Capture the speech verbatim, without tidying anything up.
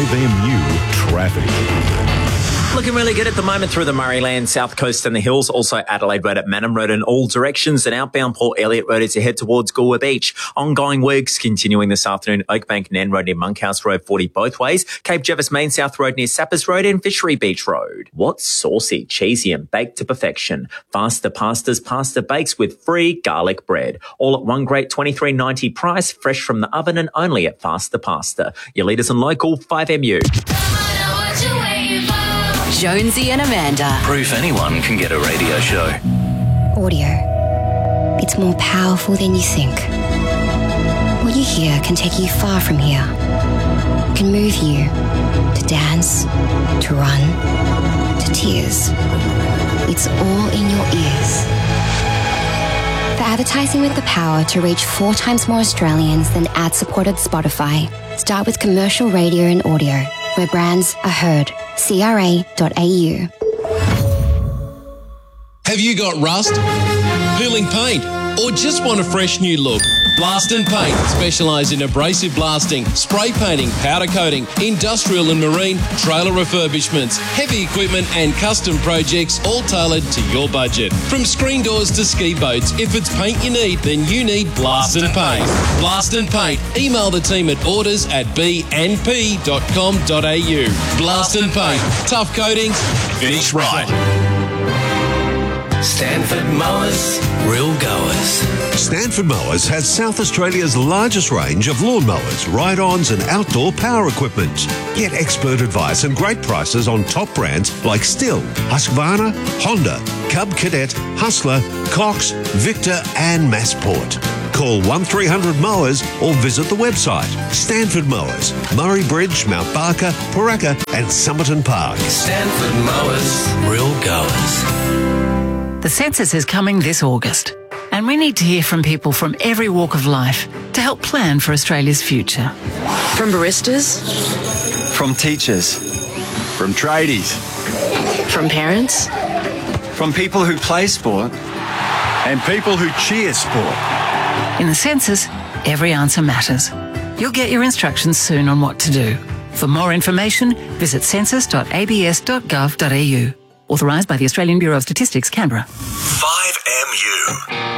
five M U traffic. Looking really good at the moment through the Murrayland, South Coast and the hills. Also Adelaide Road at Manham Road in all directions, and outbound Port Elliot Road as you head towards Goolwa Beach. Ongoing works continuing this afternoon. Oakbank Nan Road near Monkhouse Road, forty both ways. Cape Jervis Main South Road near Sappers Road and Fishery Beach Road. What's saucy, cheesy and baked to perfection? Faster Pastas Pasta Bakes with free garlic bread. All at one great twenty-three ninety price, fresh from the oven and only at Faster Pasta. Your leaders and local five M U. Jonesy and Amanda. Proof anyone can get a radio show. Audio. It's more powerful than you think. What you hear can take you far from here. It can move you to dance, to run, to tears. It's all in your ears. For advertising with the power to reach four times more Australians than ad-supported Spotify, start with commercial radio and audio, where brands are heard. C R A dot A U. Have you got rust, peeling paint, or just want a fresh new look? Blast and Paint specialise in abrasive blasting, spray painting, powder coating, industrial and marine, trailer refurbishments, heavy equipment and custom projects, all tailored to your budget. From screen doors to ski boats, if it's paint you need, then you need Blast and Paint. Blast and Paint. Email the team at orders at b n p dot com dot a u. Blast and Paint. Tough coatings, finish right. Stanford Mowers, real goers. Stanford Mowers has South Australia's largest range of lawn mowers, ride-ons and outdoor power equipment. Get expert advice and great prices on top brands like Stihl, Husqvarna, Honda, Cub Cadet, Hustler, Cox, Victor and Massport. Call one three hundred mowers or visit the website. Stanford Mowers, Murray Bridge, Mount Barker, Paraka and Somerton Park. Stanford Mowers, real goers. The census is coming this August, and we need to hear from people from every walk of life to help plan for Australia's future. From baristas, from teachers, from tradies, from parents, from people who play sport, and people who cheer sport. In the census, every answer matters. You'll get your instructions soon on what to do. For more information, visit census dot a b s dot gov dot a u. Authorised by the Australian Bureau of Statistics, Canberra. five M U.